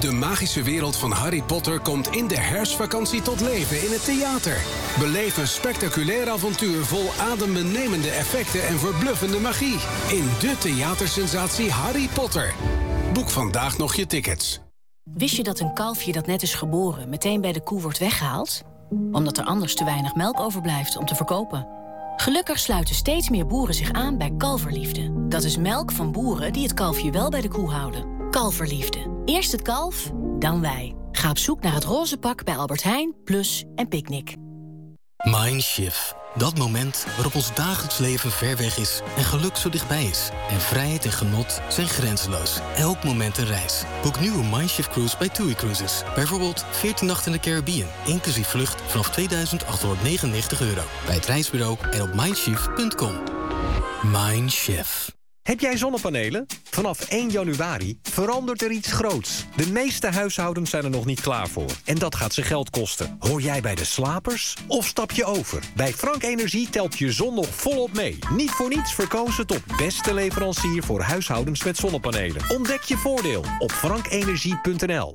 De magische wereld van Harry Potter komt in de herfstvakantie tot leven in het theater. Beleef een spectaculair avontuur vol adembenemende effecten en verbluffende magie. In de theatersensatie Harry Potter. Boek vandaag nog je tickets. Wist je dat een kalfje dat net is geboren meteen bij de koe wordt weggehaald? Omdat er anders te weinig melk overblijft om te verkopen. Gelukkig sluiten steeds meer boeren zich aan bij Kalverliefde. Dat is melk van boeren die het kalfje wel bij de koe houden. Kalverliefde. Eerst het kalf, dan wij. Ga op zoek naar het roze pak bij Albert Heijn, Plus en Picnic. Mindshift. Dat moment waarop ons dagelijks leven ver weg is en geluk zo dichtbij is. En vrijheid en genot zijn grenzeloos. Elk moment een reis. Boek nu een Mindshift cruise bij TUI Cruises. Bijvoorbeeld 14 nachten in de Caribbean, inclusief vlucht vanaf €2.899. Bij het reisbureau en op mindshift.com. Mindshift. Heb jij zonnepanelen? Vanaf 1 januari verandert er iets groots. De meeste huishoudens zijn er nog niet klaar voor. En dat gaat ze geld kosten. Hoor jij bij de slapers? Of stap je over? Bij Frank Energie telt je zon nog volop mee. Niet voor niets verkozen tot beste leverancier voor huishoudens met zonnepanelen. Ontdek je voordeel op frankenergie.nl.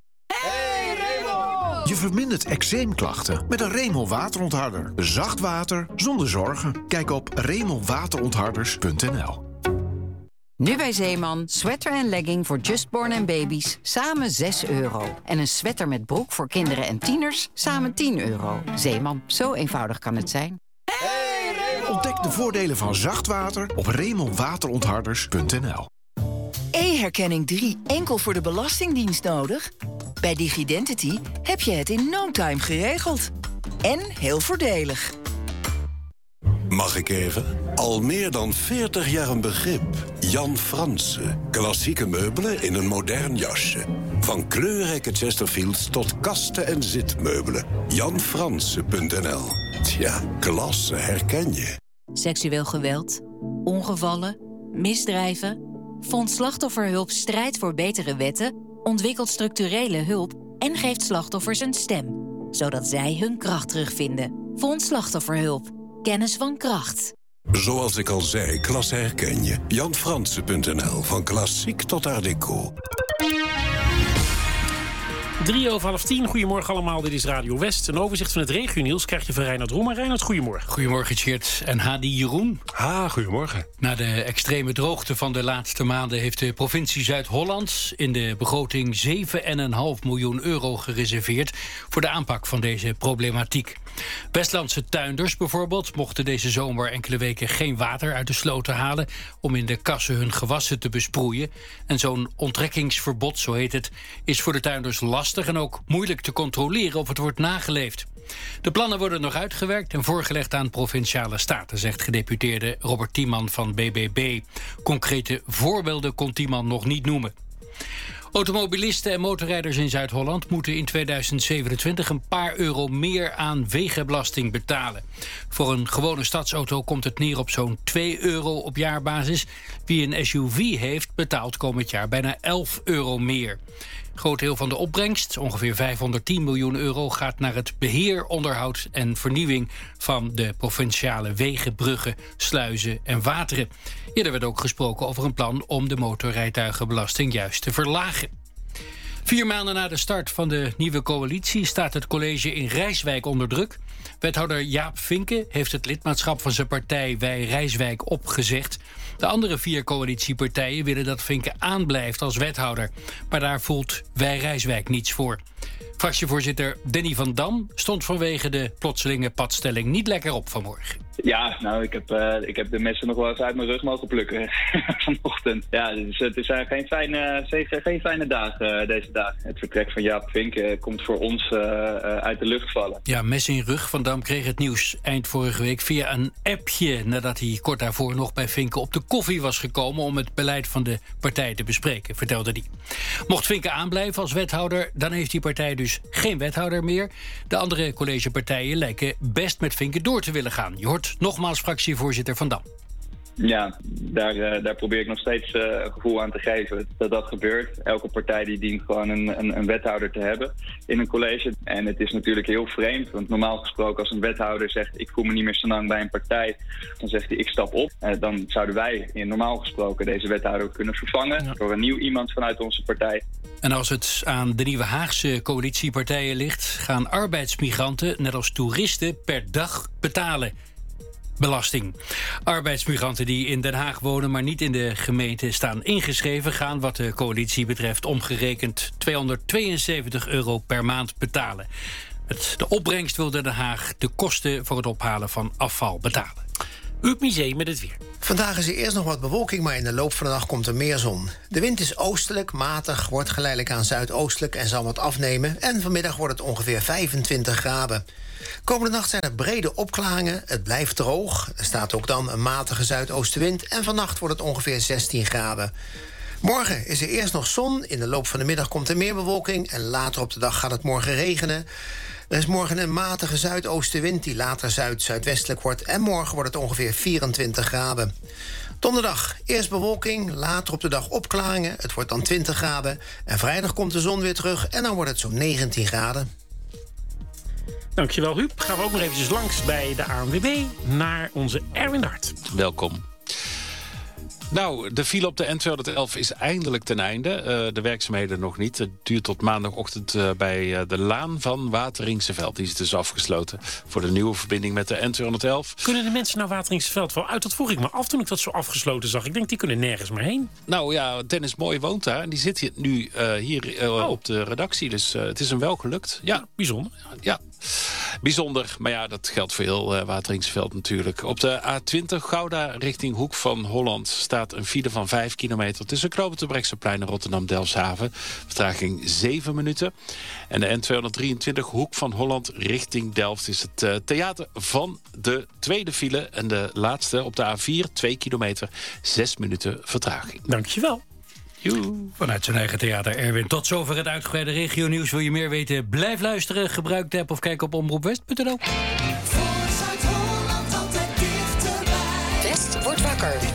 Je vermindert eczeemklachten met een Remel waterontharder. Zacht water zonder zorgen. Kijk op remelwaterontharders.nl. Nu bij Zeeman, sweater en legging voor justborn en baby's, samen €6. En een sweater met broek voor kinderen en tieners, samen €10. Zeeman, zo eenvoudig kan het zijn. Ontdek de voordelen van zacht water op remelwaterontharders.nl. E-herkenning 3 enkel voor de Belastingdienst nodig? Bij Digidentity heb je het in no time geregeld. En heel voordelig. Mag ik even? Al meer dan 40 jaar een begrip. Jan Fransen. Klassieke meubelen in een modern jasje. Van kleurrijke Chesterfields tot kasten en zitmeubelen. JanFransen.nl. Tja, klasse herken je. Seksueel geweld, ongevallen, misdrijven. Fonds Slachtofferhulp strijdt voor betere wetten, ontwikkelt structurele hulp en geeft slachtoffers een stem, zodat zij hun kracht terugvinden. Fonds Slachtofferhulp. Kennis van kracht. Zoals ik al zei, klasse herken je. JanFransen.nl. Van klassiek tot art déco. 9:03. Goedemorgen allemaal, dit is Radio West. Een overzicht van het regionieuws krijg je van Reinhard Roemer. Reinhard, goedemorgen. Goedemorgen, Tjeerd. En Hadi Jeroen. Goedemorgen. Na de extreme droogte van de laatste maanden heeft de provincie Zuid-Holland in de begroting €7,5 miljoen gereserveerd voor de aanpak van deze problematiek. Westlandse tuinders bijvoorbeeld mochten deze zomer enkele weken geen water uit de sloten halen om in de kassen hun gewassen te besproeien. En zo'n onttrekkingsverbod, zo heet het, is voor de tuinders lastig en ook moeilijk te controleren of het wordt nageleefd. De plannen worden nog uitgewerkt en voorgelegd aan Provinciale Staten, zegt gedeputeerde Robert Tiemann van BBB. Concrete voorbeelden kon Tiemann nog niet noemen. Automobilisten en motorrijders in Zuid-Holland moeten in 2027 een paar euro meer aan wegenbelasting betalen. Voor een gewone stadsauto komt het neer op zo'n €2 op jaarbasis. Wie een SUV heeft, betaalt komend jaar bijna €11 meer. Een groot deel van de opbrengst, ongeveer €510 miljoen, gaat naar het beheer, onderhoud en vernieuwing van de provinciale wegen, bruggen, sluizen en wateren. Eerder werd ook gesproken over een plan om de motorrijtuigenbelasting juist te verlagen. 4 maanden na de start van de nieuwe coalitie staat het college in Rijswijk onder druk. Wethouder Jaap Vinken heeft het lidmaatschap van zijn partij Wij Rijswijk opgezegd. De andere 4 coalitiepartijen willen dat Vinken aanblijft als wethouder. Maar daar voelt Wij Rijswijk niets voor. Fractievoorzitter Danny van Dam stond vanwege de plotselinge padstelling niet lekker op vanmorgen. Ja, nou, ik heb de messen nog wel eens uit mijn rug mogen plukken vanochtend. Ja, dus het zijn geen fijne dagen deze dagen. Het vertrek van Jaap Vink komt voor ons uit de lucht vallen. Ja, mes in rug. Van Dam kreeg het nieuws eind vorige week via een appje, nadat hij kort daarvoor nog bij Vinken op de koffie was gekomen om het beleid van de partij te bespreken, vertelde hij. Mocht Vinken aanblijven als wethouder, dan heeft die partij dus geen wethouder meer. De andere collegepartijen lijken best met Vinken door te willen gaan. Je hoort nogmaals fractievoorzitter Van Dam. Ja, daar probeer ik nog steeds een gevoel aan te geven dat gebeurt. Elke partij die dient gewoon een wethouder te hebben in een college. En het is natuurlijk heel vreemd, want normaal gesproken als een wethouder zegt ik voel me niet meer zo lang bij een partij, dan zegt hij ik stap op. Dan zouden wij normaal gesproken deze wethouder kunnen vervangen door een nieuw iemand vanuit onze partij. En als het aan de nieuwe Haagse coalitiepartijen ligt, gaan arbeidsmigranten net als toeristen per dag betalen. Belasting. Arbeidsmigranten die in Den Haag wonen, maar niet in de gemeente staan ingeschreven, gaan wat de coalitie betreft omgerekend €272 per maand betalen. Met de opbrengst wil Den Haag de kosten voor het ophalen van afval betalen. Huub Misé met het weer. Vandaag is er eerst nog wat bewolking, maar in de loop van de dag komt er meer zon. De wind is oostelijk, matig, wordt geleidelijk aan zuidoostelijk en zal wat afnemen. En vanmiddag wordt het ongeveer 25 graden. Komende nacht zijn er brede opklaringen, het blijft droog. Er staat ook dan een matige zuidoostenwind en vannacht wordt het ongeveer 16 graden. Morgen is er eerst nog zon, in de loop van de middag komt er meer bewolking en later op de dag gaat het morgen regenen. Er is morgen een matige zuidoostenwind die later zuid-zuidwestelijk wordt en morgen wordt het ongeveer 24 graden. Donderdag eerst bewolking, later op de dag opklaringen, het wordt dan 20 graden. En vrijdag komt de zon weer terug en dan wordt het zo'n 19 graden. Dankjewel, Huub. Gaan we ook nog eventjes langs bij de ANWB naar onze Erwin de Hart. Welkom. Nou, de file op de N211 is eindelijk ten einde. De werkzaamheden nog niet. Het duurt tot maandagochtend bij de Laan van Wateringseveld. Die is dus afgesloten voor de nieuwe verbinding met de N211. Kunnen de mensen naar Wateringseveld wel uit? Dat vroeg ik me af toen ik dat zo afgesloten zag. Ik denk, die kunnen nergens meer heen. Nou ja, Dennis Mooi woont daar. En die zit nu hier op de redactie. Dus het is hem wel gelukt. Ja, bijzonder. Ja. Bijzonder, maar ja, dat geldt voor heel Wateringseveld natuurlijk. Op de A20 Gouda richting Hoek van Holland staat een file van 5 kilometer... tussen Knooppunt Terbrechtseplein en Rotterdam-Delfshaven. Vertraging 7 minuten. En de N223 Hoek van Holland richting Delft is het theater van de tweede file. En de laatste op de A4, 2 kilometer, 6 minuten vertraging. Dankjewel. Vanuit zijn eigen theater, Erwin. Tot zover het uitgebreide regionieuws. Wil je meer weten? Blijf luisteren, gebruik de app of kijk op omroepwest.nl. West wordt wakker.